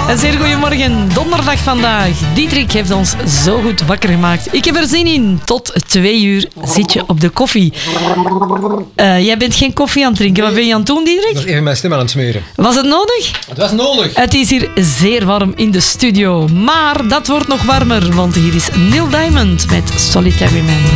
Een zeer goedemorgen, donderdag vandaag. Diederik heeft ons zo goed wakker gemaakt. Ik heb er zin in. Tot 2 uur zit je op de koffie. Jij bent geen koffie aan het drinken. Wat ben je aan het doen, Diederik? Ik was even mijn stem aan het smeren. Was het nodig? Het was nodig. Het is hier zeer warm in de studio. Maar dat wordt nog warmer, want hier is Neil Diamond met Solitary Man.